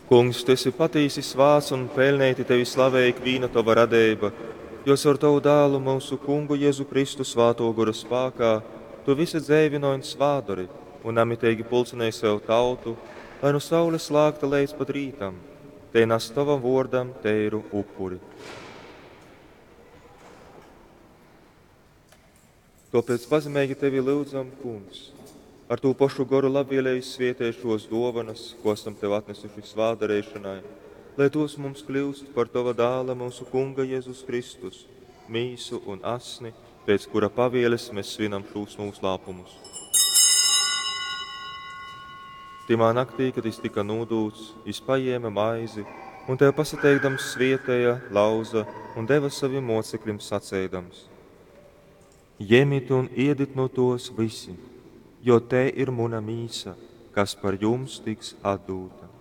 Kungs, tu esi patīsis vārds un pelnīti tevi slavēja vīna tava radība, jo ar tavu dēlu mūsu kungu Jēzu Kristu svāto gura spēkā, tu visi dzēvinoji un svādori un amitīgi pulcinēji sev tautu, lai no saules slāgta līdz pat rītam, te nes tavam vārdam teiru upuri. Tāpēc pazemīgi tevi lūdzam, Kungs, ar to pašu garu labvēlēju svietē šos dāvanas, ko esam tev atnesuši svādarēšanai, lai tos mums kļūst par tava dēla mūsu kunga Jēzus Kristus, mīsu un asni, pēc kura pavēles mēs svinam šos noslēpumus. Timā naktī, kad es tika nūdūts, es paņēmu maizi un tev pasateikdams svietēja, lauza un deva saviem mocekļiem sacēdams: Ņemiet un ēdiet no tos visi, jo te ir mana mīsa, kas par jums tiks atdota.